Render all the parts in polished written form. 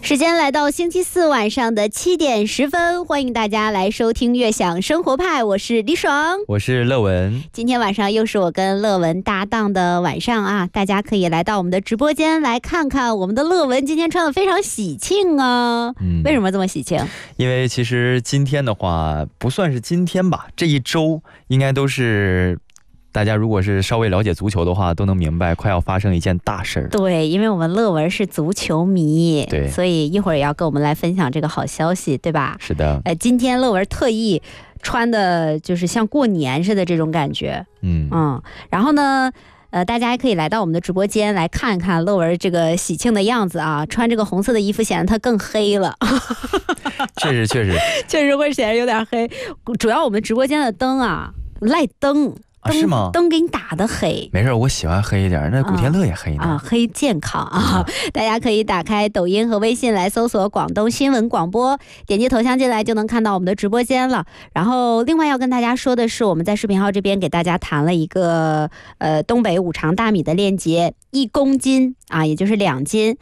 时间来到星期四晚上的7点10分，欢迎大家来收听悦享生活派，我是李爽， 我是乐文。 今天晚上又是我跟乐文搭档的晚上啊，大家可以来到我们的直播间来看看我们的乐文今天穿的非常喜庆啊。为什么这么喜庆？ 因为其实今天的话不算是今天吧，这一周应该都是大家如果是稍微了解足球的话都能明白快要发生一件大事。 对，因为我们乐文是足球迷， 对， 所以一会儿也要跟我们来分享这个好消息，对吧？ 是的。 今天乐文特意穿的就是像过年似的这种感觉。然后呢大家还可以来到我们的直播间来看看乐文这个喜庆的样子啊，穿这个红色的衣服显得它更黑了。 确实会显得有点黑，主要我们直播间的灯啊赖灯。 是吗？ 灯给你打的黑。 没事，我喜欢黑一点，那古天乐也黑呢。 黑健康啊！大家可以打开抖音和微信来搜索广东新闻广播，点击头像进来就能看到我们的直播间了。然后另外要跟大家说的是，我们在视频号这边给大家谈了一个东北五常大米的链接，1公斤啊，也就是2斤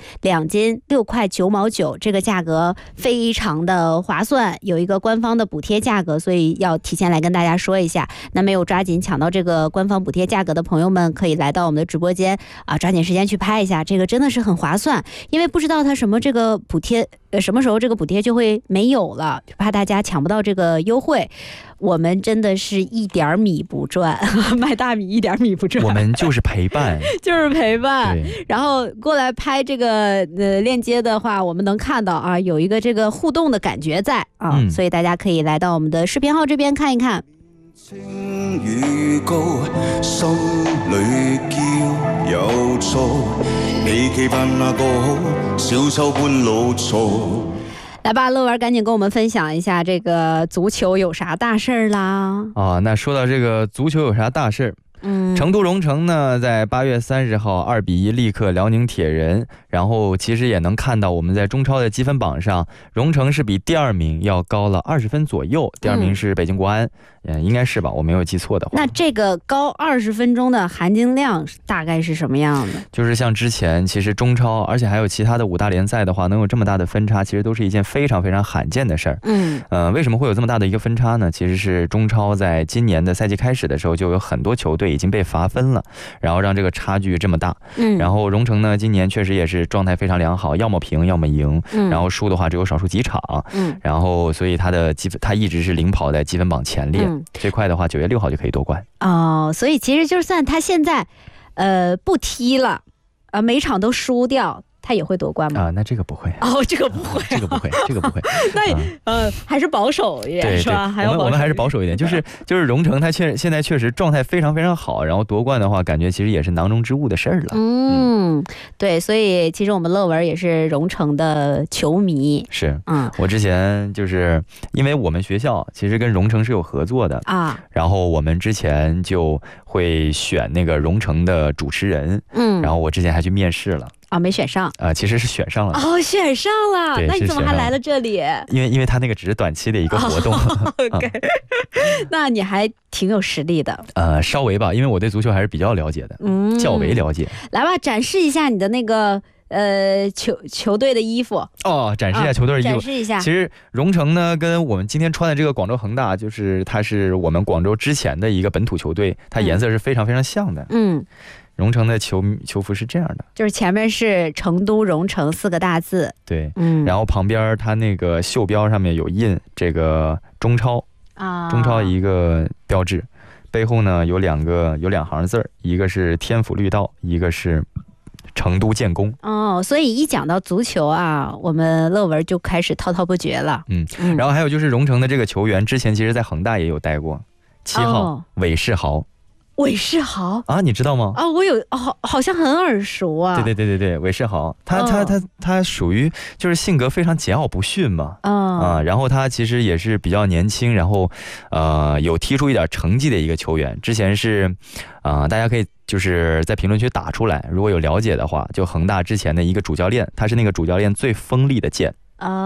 6块9毛9，这个价格非常的划算，有一个官方的补贴价格，所以要提前来跟大家说一下。那没有抓紧抢到这个官方补贴价格的朋友们，可以来到我们的直播间啊，抓紧时间去拍一下，这个真的是很划算。因为不知道它什么这个补贴什么时候这个补贴就会没有了，就怕大家抢不到这个优惠。我们真的是一点米不赚，卖大米一点米不赚， 我们就是陪伴就是陪伴。然后过来拍这个链接的话，我们能看到啊，有一个这个互动的感觉在啊，所以大家可以来到我们的视频号这边看一看。 清雨高，心里嬌有醋，你期盼那個好，小秋般老嘈。 来吧，乐文赶紧跟我们分享一下这个足球有啥大事儿啦？ 那说到这个足球有啥大事儿？成都蓉城呢，在8月30号2比1力克辽宁铁人，然后其实也能看到我们在中超的积分榜上，蓉城是比第2名要高了20分左右，第2名是北京国安，应该是吧，我没有记错的话。 那这个高20分钟的含金量大概是什么样的？ 就是像之前其实中超，而且还有其他的5大联赛的话，能有这么大的分差，其实都是一件非常非常罕见的事儿。为什么会有这么大的一个分差呢？其实是中超在今年的赛季开始的时候，就有很多球队已经被罚分了，然后让这个差距这么大。然后蓉城呢，今年确实也是状态非常良好，要么平要么赢，然后输的话只有少数几场。然后所以他一直是领跑在积分榜前列，最快的话9月6号就可以夺冠。 所以其实就算他现在不踢了，每场都输掉，他也会夺冠吗？ 那这个不会。 这个不会， 这个不会。 那还是保守一点，是吧？ 我们还是保守一点，就是蓉城他现在确实状态非常非常好，然后夺冠的话，感觉其实也是囊中之物的事儿了。 对，所以其实我们乐文也是蓉城的球迷。 是，我之前就是因为我们学校其实跟蓉城是有合作的啊，然后我们之前就会选那个蓉城的主持人，然后我之前还去面试了。 没选上其实是选上了。 选上了，那你怎么还来了这里？ 因为他那个只是短期的一个活动。 OK， 那你还挺有实力的。 稍微吧，因为我对足球还是比较了解的，较为了解。 来吧，展示一下你的那个球队的衣服。 展示一下球队的衣服。 展示一下。 其实蓉城呢，跟我们今天穿的这个广州恒大，就是它是我们广州之前的一个本土球队，它颜色是非常非常像的。蓉城的球服是这样的， 就是前面是成都蓉城4个大字， 对，然后旁边它那个袖标上面有印这个中超一个标志，背后呢有2行字，一个是天府绿道，一个是成都建工。 所以一讲到足球啊，我们乐文就开始滔滔不绝了。 然后还有就是蓉城的这个球员之前其实在恒大也有待过，7号韦世豪。 韦世豪你知道吗？ 我有好像很耳熟啊。 对，韦世豪，他属于就是性格非常桀骜不驯嘛。然后他其实也是比较年轻，然后有踢出一点成绩的一个球员。之前是大家可以就是在评论区打出来，如果有了解的话，就恒大之前的一个主教练，他是那个主教练最锋利的剑。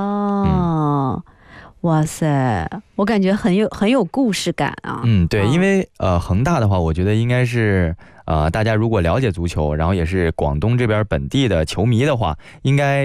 哇塞，我感觉很有故事感啊。 对，因为恒大的话，我觉得应该是大家如果了解足球，然后也是广东这边本地的球迷的话，应该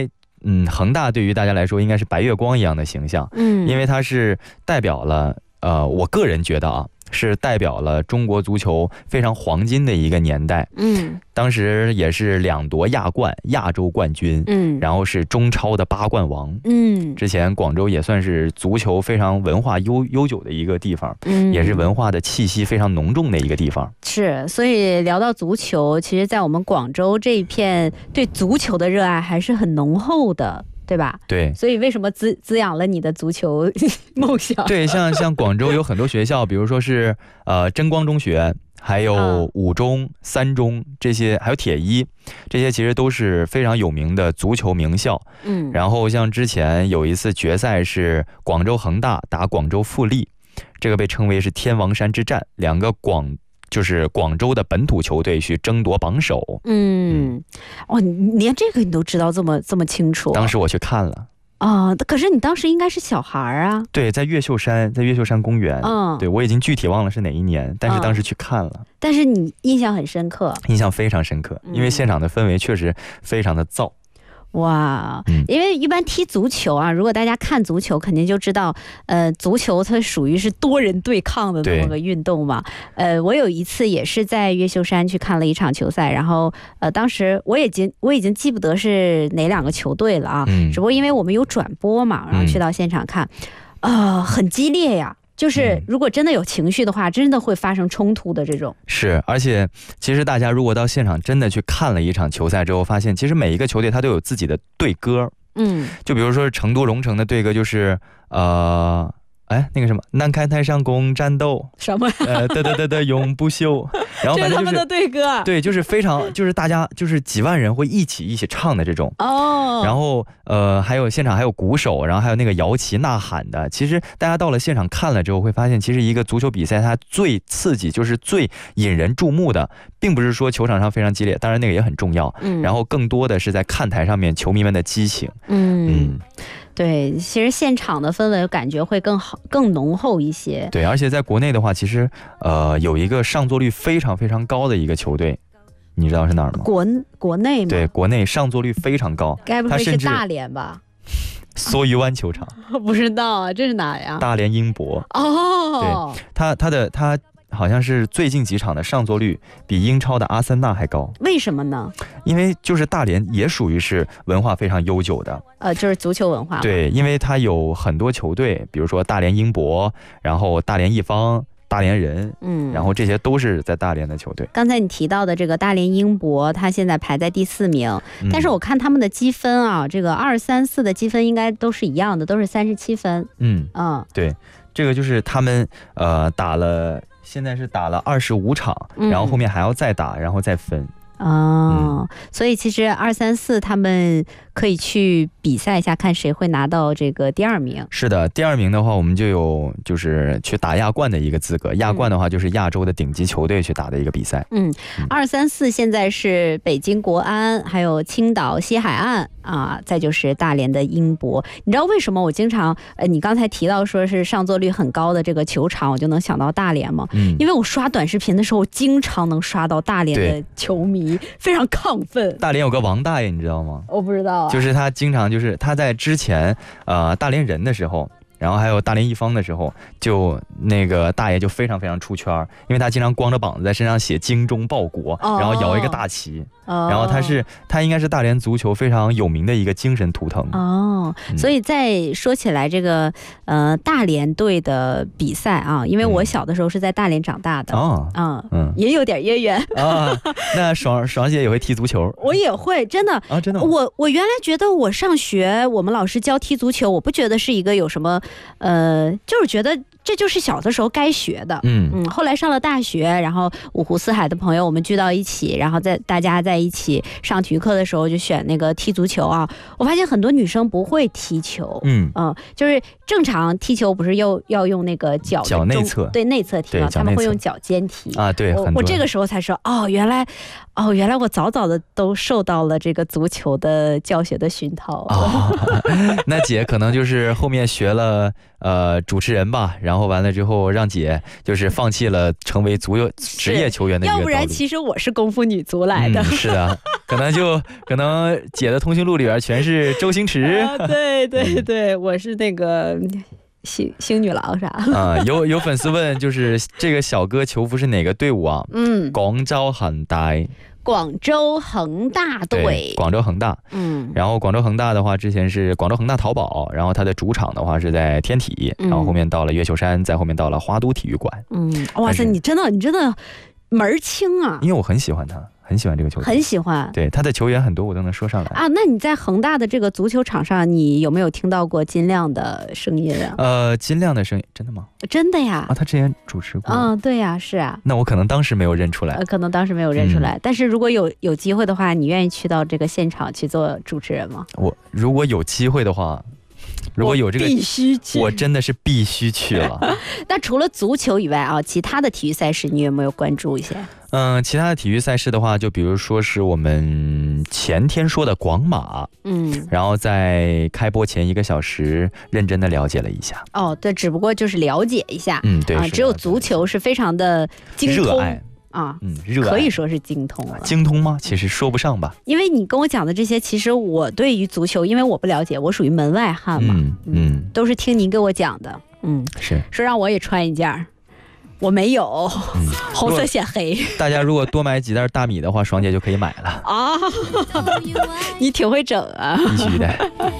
恒大对于大家来说应该是白月光一样的形象，因为它是代表了我个人觉得啊，是代表了中国足球非常黄金的一个年代。当时也是2夺亚冠，亚洲冠军，然后是中超的8冠王。之前广州也算是足球非常文化悠久的一个地方，也是文化的气息非常浓重的一个地方。 是，所以聊到足球，其实在我们广州这一片对足球的热爱还是很浓厚的。对吧？ 对， 所以为什么滋养了你的足球梦想？ 对，像广州有很多学校，比如说是真光中学，还有5中、3中这些，还有铁一，这些其实都是非常有名的足球名校。然后像之前有一次决赛是广州恒大打广州富力，这个被称为是天王山之战，两个就是广州的本土球队去争夺榜首。 哦，你连这个你都知道这么清楚？ 当时我去看了。 可是你当时应该是小孩啊。 对，在越秀山公园。对，我已经具体忘了是哪一年，但是当时去看了。 但是你印象很深刻？印象非常深刻，因为现场的氛围确实非常的燥。 哇，因为一般踢足球啊，如果大家看足球，肯定就知道，足球它属于是多人对抗的那么个运动嘛。我有一次也是在越秀山去看了一场球赛，然后当时我已经记不得是哪2个球队了啊，只不过因为我们有转播嘛，然后去到现场看，很激烈呀。就是如果真的有情绪的话，真的会发生冲突的这种。 是，而且其实大家如果到现场真的去看了一场球赛之后，发现其实每一个球队它都有自己的队歌。就比如说成都蓉城的队歌就是那个什么，南开台上共战斗什么的永不休，然后反正就是他们的队歌。 对，就是非常就是大家就是几万人会一起唱的这种。然后还有现场还有鼓手，然后还有那个摇旗呐喊的。其实大家到了现场看了之后会发现，其实一个足球比赛它最刺激就是最引人注目的，并不是说球场上非常激烈，当然那个也很重要，然后更多的是在看台上面球迷们的激情。 对，其实现场的氛围感觉会更好、更浓厚一些。 对，而且在国内的话，其实有一个上座率非常非常高的一个球队，你知道是哪儿吗？ 国内吗？ 对，国内上座率非常高。 该不会是大连吧？ 梭鱼湾球场。 不知道啊，这是哪呀？ 大连英博。对，他好像是最近几场的上座率比英超的阿森纳还高。 为什么呢？ 因为就是大连也属于是文化非常悠久的， 就是足球文化。 对，因为它有很多球队，比如说大连英博，然后大连一方、大连人，然后这些都是在大连的球队。 刚才你提到的这个大连英博，它现在排在第4名，但是我看他们的积分啊，这个2、3、4的积分应该都是一样的，都是37分。 对，这个就是他们现在是打了25场，然后后面还要再打，然后再分。 所以其实2、3、4他们可以去比赛一下，看谁会拿到这个第2名。 是的，第2名的话，我们就有就是去打亚冠的一个资格。亚冠的话，就是亚洲的顶级球队去打的一个比赛。 2、3、4现在是北京国安，还有青岛西海岸啊，再就是大连的英博。你知道为什么我经常你刚才提到说是上座率很高的这个球场，我就能想到大连吗？因为我刷短视频的时候，经常能刷到大连的球迷非常亢奋。 大连有个王大爷，你知道吗？ 我不知道。 就是他经常就是他在之前大连人的时候，然后还有大连一方的时候，就那个大爷就非常非常出圈，因为他经常光着膀子在身上写精忠报国，然后摇一个大旗，然后他应该是大连足球非常有名的一个精神图腾。 所以再说起来这个大连队的比赛啊，因为我小的时候是在大连长大的，也有点渊源啊。那爽姐也会踢足球？ 我也会，真的啊，真的。 我原来觉得我上学，我们老师教踢足球，我不觉得是一个有什么就是觉得这就是小的时候该学的。后来上了大学，然后五湖四海的朋友我们聚到一起，然后大家在一起上体育课的时候就选那个踢足球啊。我发现很多女生不会踢球，就是正常踢球不是要用那个脚内侧， 对，内侧踢嘛，他们会用脚尖踢啊。对， 我这个时候才说原来我早早的都受到了这个足球的教学的熏陶。 那姐可能就是后面学了主持人吧，然后完了之后让姐就是放弃了成为职业球员的一个道路。 要不然其实我是功夫女足来的。 是的，可能姐的通讯录里边全是周星驰。 对对对，我是那个星女郎啥啊？有粉丝问，就是这个小哥球服是哪个队伍啊？广州恒大。 广州恒大队， 广州恒大，然后广州恒大的话，之前是广州恒大淘宝，然后它的主场的话是在天体，然后后面到了月球山，再后面到了花都体育馆。 哇塞，你真的门清啊！ 因为我很喜欢他。很喜欢这个球队， 很喜欢。 对，他的球员很多，我都能说上来啊。那你在恒大的这个足球场上，你有没有听到过金亮的声音啊？ 金亮的声音，真的吗？ 真的呀。 啊，他之前主持过。 对呀，是啊。 那我可能当时没有认出来。 可能当时没有认出来。但是如果有机会的话，你愿意去到这个现场去做主持人吗？ 我如果有机会的话。如果有这个必须去， 我真的是必须去了。 那除了足球以外啊，其他的体育赛事你有没有关注一些？ 其他的体育赛事的话，就比如说是我们前天说的广马，然后在开播前1个小时认真的了解了一下。 对，只不过就是了解一下。 对， 只有足球是非常的精通热爱。 可以说是精通了。 精通吗？其实说不上吧。 因为你跟我讲的这些，其实我对于足球，因为我不了解，我属于门外汉嘛。都是听您给我讲的。 是说让我也穿一件，我没有，红色显黑。 大家如果多买几袋大米的话，爽姐就可以买了啊。你挺会整啊。 必须的。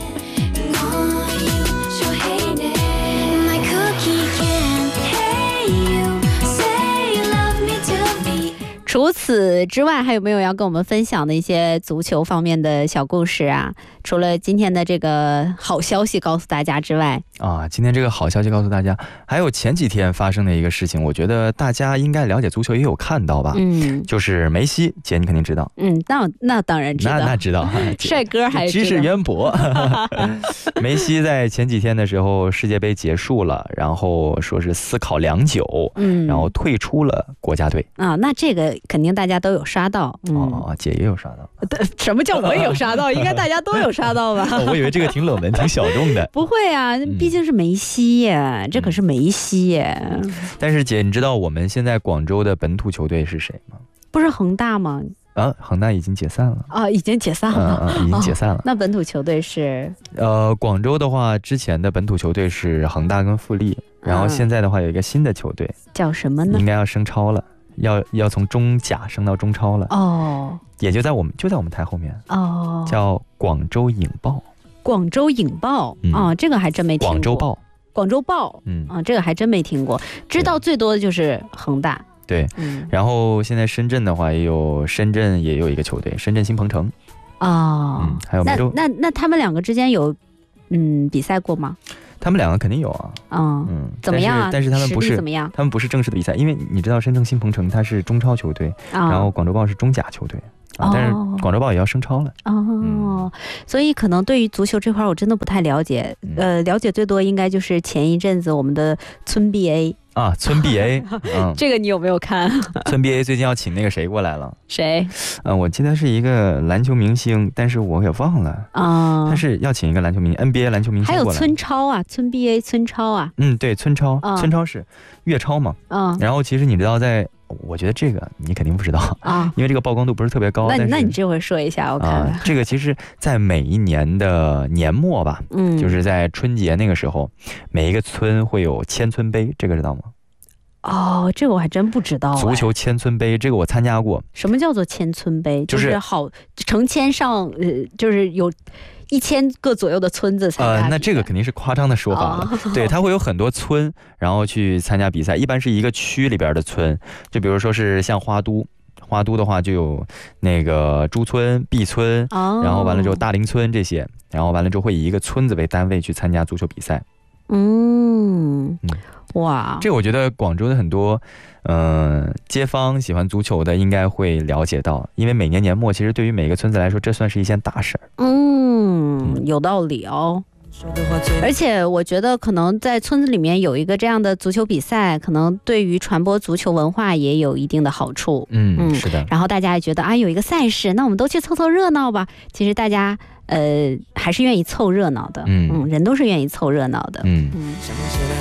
除此之外，还有没有要跟我们分享的一些足球方面的小故事啊？除了今天的这个好消息告诉大家之外， 今天这个好消息告诉大家，还有前几天发生的一个事情，我觉得大家应该了解足球也有看到吧？就是梅西，姐你肯定知道。 那当然知道， 那知道， 帅哥还是知识渊博。梅西在前几天的时候，世界杯结束了，然后说是思考良久，然后退出了国家队。 那这个肯定大家都有刷到。 姐也有刷到。 什么叫我也有刷到？应该大家都有刷到吧？ 我以为这个挺冷门、挺小众的。 不会啊，毕竟是梅西耶，这可是梅西耶。 但是姐，你知道我们现在广州的本土球队是谁吗？ 不是恒大吗？ 恒大已经解散了。 已经解散了。 已经解散了。 那本土球队是？ 广州的话，之前的本土球队是恒大跟富力，然后现在的话有一个新的球队， 叫什么呢？ 应该要升超了。要从中甲升到中超了。也就在我们台后面。叫广州影豹。 广州影豹。这个还真没听过。广州豹。这个还真没听过。知道最多的就是恒大。 对。然后现在深圳的话深圳也有一个球队，深圳新鹏城。还有梅州。 那他们两个之间有比赛过吗？ 他们两个肯定有啊。 怎么样啊？ 但是他们不是怎么样？ 他们不是正式的比赛，因为你知道深圳新鹏城它是中超球队，然后广州豹是中甲球队。但是广州豹也要升超了。 所以可能对于足球这块我真的不太了解。了解最多应该就是前一阵子我们的村 BA。 村 BA。 这个你有没有看？ 村 BA 最近要请那个谁过来了？ 谁？ 我记得是一个篮球明星，但是我也忘了。他是要请一个篮球明星 NBA 篮球明星过来。 还有村超啊，村 BA 村超啊。 对，村超。村超是粤超嘛。然后其实你知道我觉得这个你肯定不知道因为这个曝光度不是特别高。 那你这回说一下我看看。 这个其实在每一年的年末吧，就是在春节那个时候，每一个村会有千村杯，这个知道吗？ 这个我还真不知道。 足球千村杯，这个我参加过。 什么叫做千村杯？就是好成千上就是有1000个左右的村子参加。 那这个肯定是夸张的说法了。对，它会有很多村，然后去参加比赛，一般是一个区里边的村，就比如说是像花都的话就有那个朱村、碧村，然后完了之后大林村这些，然后完了之后会以一个村子为单位去参加足球比赛。 哇， 这我觉得广州的很多街坊喜欢足球的应该会了解到，因为每年年末其实对于每个村子来说这算是一件大事儿。 有道理哦。而且我觉得可能在村子里面有一个这样的足球比赛，可能对于传播足球文化也有一定的好处。 是的。 然后大家也觉得有一个赛事，那我们都去凑凑热闹吧。其实大家还是愿意凑热闹的。人都是愿意凑热闹的。